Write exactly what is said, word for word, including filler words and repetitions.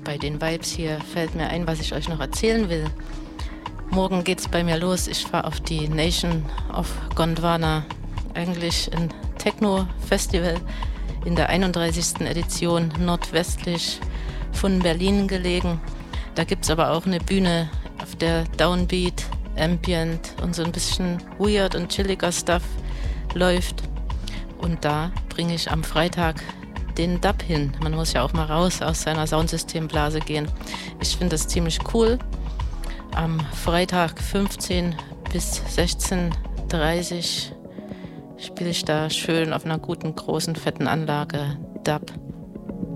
bei den Vibes hier fällt mir ein, was ich euch noch erzählen will. Morgen geht's bei mir los. Ich fahre auf die Nation of Gondwana. Eigentlich ein Techno-Festival in der einunddreißigsten Edition, nordwestlich von Berlin gelegen. Da gibt's aber auch eine Bühne, auf der Downbeat, Ambient und so ein bisschen weird und chilliger Stuff läuft. Und da bringe ich am Freitag den Dub hin. Man muss ja auch mal raus aus seiner Soundsystemblase gehen. Ich finde das ziemlich cool. Am Freitag fünfzehn bis sechzehn Uhr dreißig spiele ich da schön auf einer guten, großen, fetten Anlage Dub.